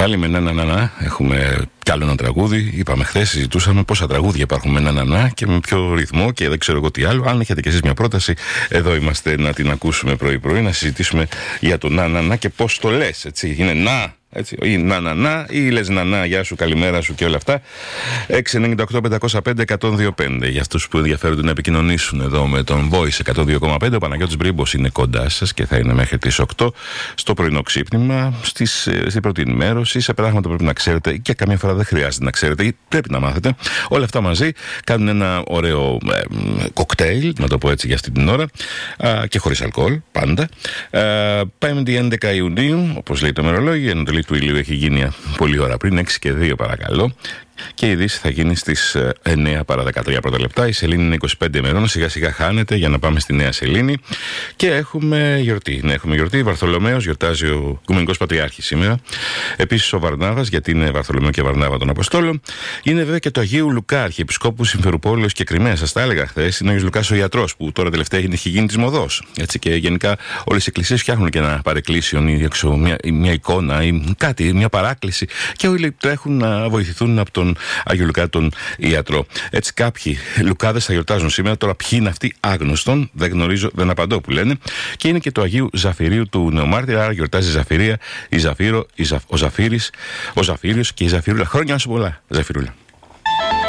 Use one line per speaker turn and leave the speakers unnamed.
Πάλι με να. Έχουμε κι άλλο ένα τραγούδι. Είπαμε χθες, συζητούσαμε πόσα τραγούδια υπάρχουν με να και με ποιο ρυθμό και δεν ξέρω εγώ τι άλλο. Αν έχετε κι εσείς μια πρόταση, εδώ είμαστε να την ακούσουμε πρωί-πρωί, να συζητήσουμε για το να και πώς το λες. Έτσι. Είναι να. Έτσι, ή να, ή λες να, γεια σου, καλημέρα σου και όλα αυτά. 698-505-1025. Για αυτούς που ενδιαφέρονται να επικοινωνήσουν εδώ με τον Voice 102,5, ο Παναγιώτης Μπρίμπος είναι κοντά σας και θα είναι μέχρι τις 8 στο πρωινό ξύπνημα, στην πρώτη ενημέρωση, σε πράγματα που πρέπει να ξέρετε και καμιά φορά δεν χρειάζεται να ξέρετε ή πρέπει να μάθετε. Όλα αυτά μαζί κάνουν ένα ωραίο κοκτέιλ, να το πω έτσι για αυτή την ώρα, και χωρίς αλκοόλ, πάντα. 5η 11 Ιουνίου, όπως λέει το ημερολόγιο, η Ανατολή του ηλίου έχει γίνει πολύ ώρα πριν, 6 και 2 παρακαλώ. Και η Δύση θα γίνει στις 9 παρά 13 πρώτα λεπτά. Η Σελήνη είναι 25 ημερών. Σιγά σιγά χάνεται για να πάμε στη Νέα Σελήνη. Και έχουμε γιορτή. Ναι, έχουμε γιορτή. Βαρθολομαίος, γιορτάζει ο Οικουμενικός Πατριάρχης σήμερα. Επίσης ο Βαρνάβας, γιατί είναι Βαρθολομαίο και Βαρνάβα των Αποστόλων. Είναι βέβαια και το Αγίου Λουκά, Αρχιεπισκόπου Συμφεροπόλεως και Κριμαίας. Σας τα έλεγα χθες. Είναι ο Άγιος Λουκάς ο ιατρός, που τώρα τελευταία έχει γίνει της μοδός. Έτσι, και γενικά όλες οι εκκλησίες φτιάχνουν και ένα παρεκκλήσιον ή μια εικόνα ή κάτι, μια παράκληση. Και όλοι τρέχουν να βοηθηθούν από τον Άγιο Λουκά τον ιατρό. Έτσι, κάποιοι Λουκάδες θα γιορτάζουν σήμερα. Τώρα, ποιοι είναι αυτοί, άγνωστον, δεν γνωρίζω, δεν απαντώ που λένε. Και είναι και το Αγίου Ζαφυρίου του Νεομάρτυρα. Άρα γιορτάζει η Ζαφυρία, η Ζαφύρο, ο Ζαφύριος και η Ζαφυρούλα. Χρόνια σου πολλά, Ζαφυρούλα.